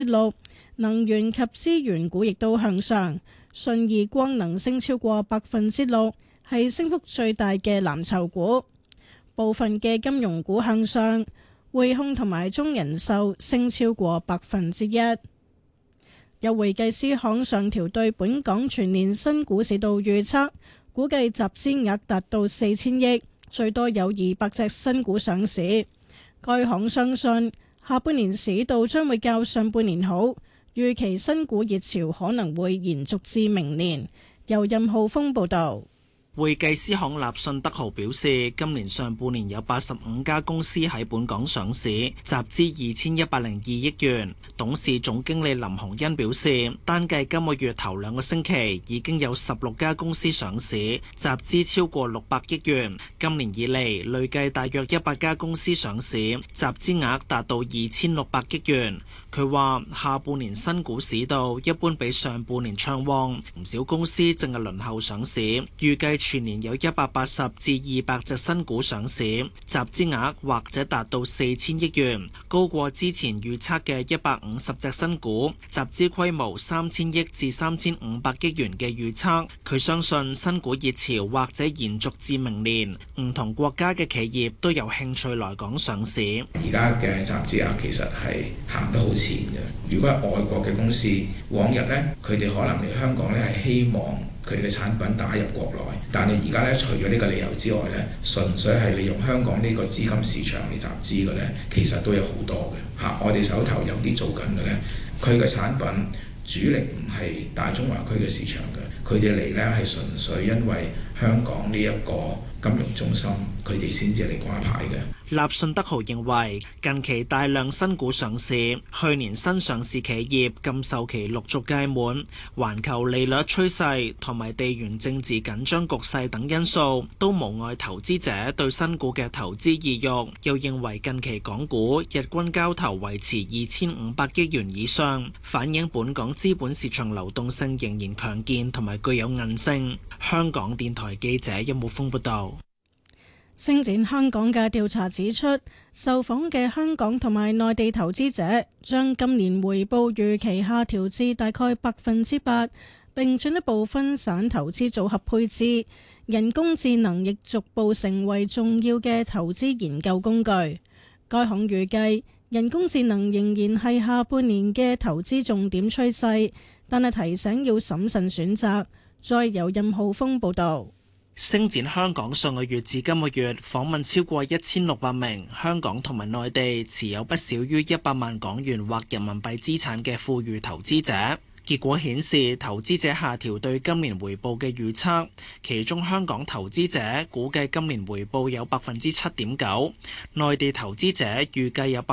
六，能源及資源股亦都向上，信義光能升超過6%，係升幅最大嘅藍籌股。部分嘅金融股向上，匯控同埋中人壽升超過1%。有會計師行上調對本港全年新股市道預測，估計集資額達到4000億，最多有200隻新股上市。該行相信下半年市道將會較上半年好，預期新股熱潮可能會延續至明年。由任浩峰報道。 會計師行立信德豪表示，今年上半年有85家公司喺本港上市，集資2102億元。董事總經理林鴻恩表示，單計今個月頭2個星期，已經有16家公司上市，集資超過600億元。今年以嚟，累計大約100家公司上市，集資額達到2600億元。佢話下半年新股市道一般比上半年暢旺，唔少公司正係輪候上市，預計全年有180至200隻新股上市，集資額或者達到4000億元，高過之前預測嘅150隻新股，集資規模3000億至3500億元嘅預測。佢相信新股熱潮或者延續至明年，唔同國家嘅企業都有興趣來港上市。 而家嘅集資額其實係行得好前嘅。如果係外國嘅公司，往日呢，佢哋可能嚟香港呢係希望佢哋嘅產品打入國內，但係而家呢，除咗呢個理由之外呢，純粹係利用香港呢個資金市場嚟集資嘅呢，其實都有好多嘅嚇。我哋手頭有啲做緊嘅呢，佢嘅產品主力唔係大中華區嘅市場嘅，佢哋嚟呢係純粹因為香港呢一個金融中心，佢哋先至嚟掛牌嘅。 立信德豪認為，近期大量新股上市，去年新上市企業禁售期陸續屆滿，環球利率趨勢同埋地緣政治緊張局勢等因素，都無礙投資者對新股嘅投資意欲。又認為近期港股日均交投維持2500億元以上，反映本港資本市場流動性仍然強健同埋具有韌性。香港電台記者任慕峰報道。 星展香港嘅調查指出，受訪嘅香港同埋內地投資者將今年回報預期下調至大概8%，並進一步分散投資組合配置。人工智能亦逐步成為重要嘅投資研究工具。該行預計人工智能仍然係下半年嘅投資重點趨勢，但係提醒要審慎選擇。再由任浩峰報道。 星展香港上個月至今個月訪問超過1600名香港同埋內地持有不少於100萬港元或人民幣資產嘅富裕投資者。結果顯示，投資者下調對今年回報嘅預測，其中香港投資者估計今年回報有7.9%，內地投資者預計有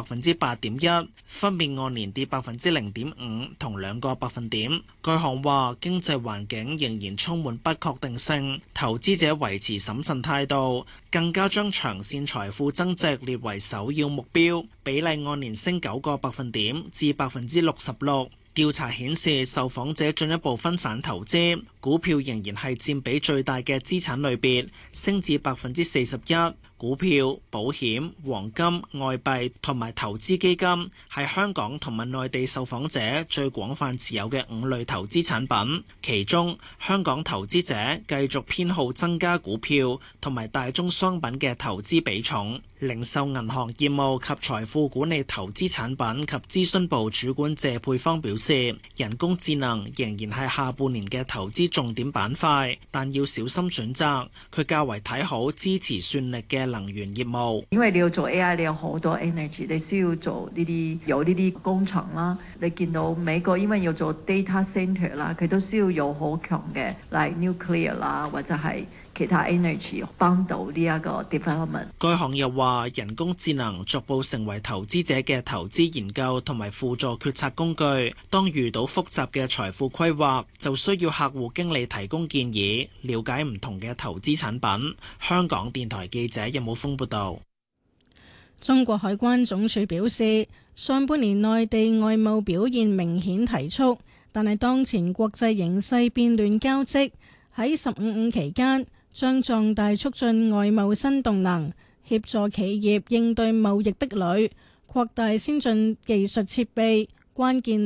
8.1%，分別按年跌0.5%同2個百分點。該行話經濟環境仍然充滿不確定性，投資者維持審慎態度，更加將長線財富增值列為首要目標，比例按年升9個百分點至66%。調查顯示，受訪者進一步分散投資，股票仍然係佔比最大嘅資產類別，升至41%。股票、保險、黃金、外幣同埋投資基金係香港同埋內地受訪者最廣泛持有嘅5類投資產品。其中，香港投資者繼續偏好增加股票同埋大宗商品嘅投資比重。零售銀行業務及財富管理投資產品及諮詢部主管謝佩芳表示，人工智能仍然係下半年嘅投資重點板塊，但要小心選擇。佢較為睇好支持算力嘅能源業務， 因為你要做 AI， 你有好多 energy， 你需要做呢啲有呢啲工程啦。你見到美國因為要做 data center 啦，佢都需要有好強嘅 like nuclear 啦，或者係其他 energy 幫到呢一個 development。 該行又話，人工智能逐步成為投資者嘅投資研究同埋輔助決策工具。當遇到複雜嘅財富規劃，就需要客戶經理提供建議，了解唔同嘅投資產品。香港電台記者任武峰報道。 中國海關總署表示，上半年內地外貿表現明顯提速，但係當前國際形勢變亂交織，喺15/5期間，將壯大促進外貿新動能，協助企業應對貿易壁壘，擴大先進技術設備， 關鍵